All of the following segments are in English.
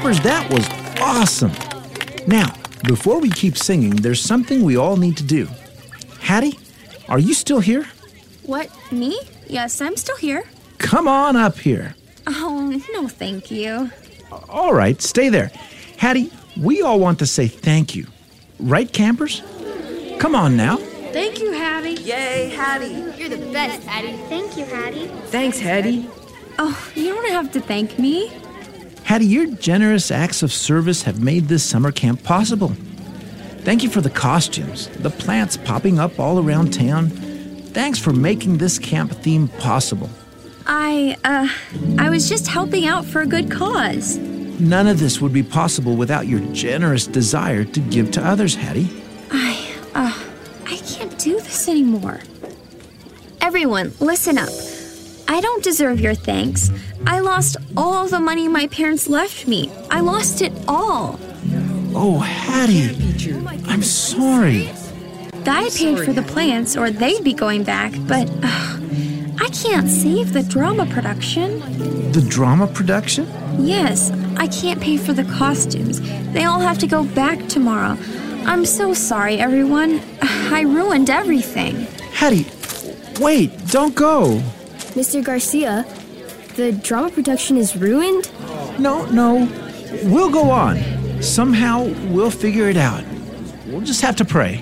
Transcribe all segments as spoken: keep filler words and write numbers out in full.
Campers, that was awesome. Now, before we keep singing, there's something we all need to do. Hattie, are you still here? What, me? Yes, I'm still here. Come on up here. Oh, no thank you. All right, stay there. Hattie, we all want to say thank you. Right, Campers? Come on now. Thank you, Hattie. Yay, Hattie. You're the best, Hattie. Thank you, Hattie. Thanks, Hattie. Oh, you don't have to thank me. Hattie, your generous acts of service have made this summer camp possible. Thank you for the costumes, the plants popping up all around town. Thanks for making this camp theme possible. I, uh, I was just helping out for a good cause. None of this would be possible without your generous desire to give to others, Hattie. I, uh, I can't do this anymore. Everyone, listen up. I don't deserve your thanks. I lost all the money my parents left me. I lost it all. Oh, Hattie, I'm sorry. I paid for the plants or they'd be going back, but uh, I can't save the drama production. The drama production? Yes, I can't pay for the costumes. They all have to go back tomorrow. I'm so sorry, everyone. I ruined everything. Hattie, wait, don't go. Mister Garcia, the drama production is ruined? No, no, we'll go on. Somehow we'll figure it out. We'll just have to pray.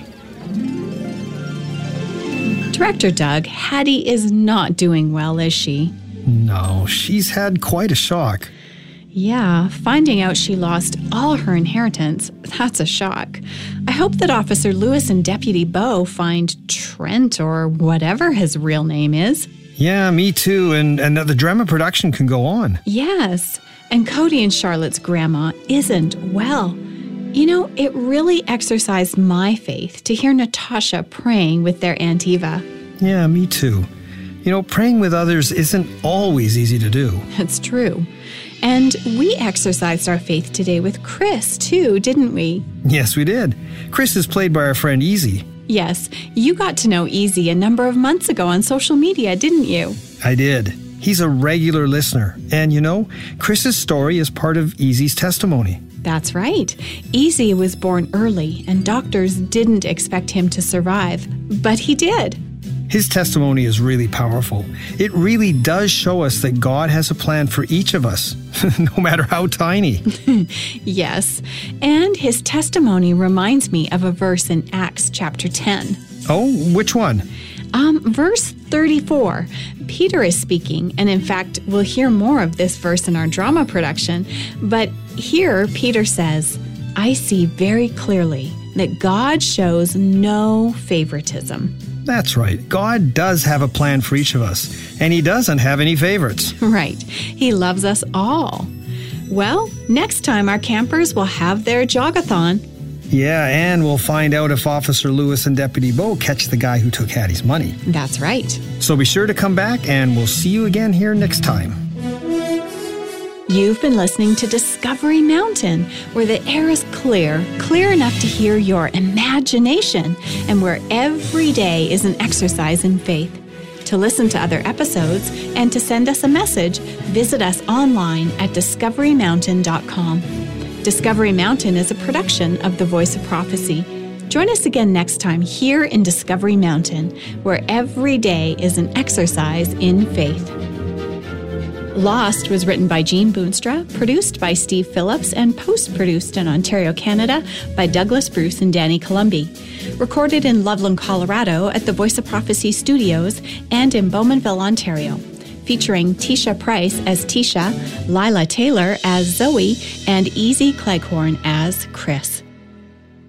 Director Doug, Hattie is not doing well, is she? No, she's had quite a shock. Yeah, finding out she lost all her inheritance, that's a shock. I hope that Officer Lewis and Deputy Bo find Trent or whatever his real name is. Yeah, me too, and, and the drama production can go on. Yes, and Cody and Charlotte's grandma isn't well. You know, it really exercised my faith to hear Natasha praying with their Aunt Eva. Yeah, me too. You know, praying with others isn't always easy to do. That's true. And we exercised our faith today with Chris, too, didn't we? Yes, we did. Chris is played by our friend Easy. Yes, you got to know Easy a number of months ago on social media, didn't you? I did. He's a regular listener. And you know, Chris's story is part of Easy's testimony. That's right. Easy was born early, and doctors didn't expect him to survive, but he did. His testimony is really powerful. It really does show us that God has a plan for each of us, no matter how tiny. Yes, and his testimony reminds me of a verse in Acts chapter ten. Oh, which one? Um, verse thirty-four. Peter is speaking, and in fact, we'll hear more of this verse in our drama production. But here, Peter says, I see very clearly that God shows no favoritism. That's right. God does have a plan for each of us, and he doesn't have any favorites. Right. He loves us all. Well, next time our campers will have their jogathon. Yeah, and we'll find out if Officer Lewis and Deputy Bo catch the guy who took Hattie's money. That's right. So be sure to come back, and we'll see you again here next time. You've been listening to Discovery Mountain, where the air is clear, clear enough to hear your imagination, and where every day is an exercise in faith. To listen to other episodes and to send us a message, visit us online at discovery mountain dot com. Discovery Mountain is a production of The Voice of Prophecy. Join us again next time here in Discovery Mountain, where every day is an exercise in faith. Lost was written by Jean Boonstra, produced by Steve Phillips, and post-produced in Ontario, Canada by Douglas Bruce and Danny Columbi. Recorded in Loveland, Colorado at the Voice of Prophecy Studios and in Bowmanville, Ontario. Featuring Tisha Price as Tisha, Lila Taylor as Zoe, and Easy Cleghorn as Chris.